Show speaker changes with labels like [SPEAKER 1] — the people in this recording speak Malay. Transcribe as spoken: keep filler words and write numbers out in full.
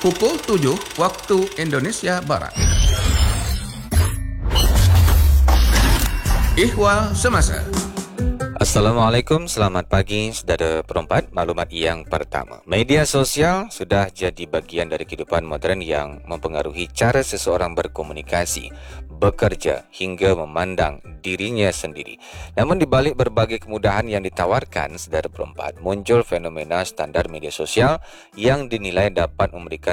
[SPEAKER 1] pukul tujuh waktu Indonesia Barat. Ihwal Semasa.
[SPEAKER 2] Assalamualaikum, selamat pagi saudara perempat. Maklumat yang pertama, media sosial sudah jadi bagian dari kehidupan moden yang mempengaruhi cara seseorang berkomunikasi, bekerja hingga memandang dirinya sendiri. Namun di balik berbagai kemudahan yang ditawarkan saudara perempat, muncul fenomena standar media sosial yang dinilai dapat memberikan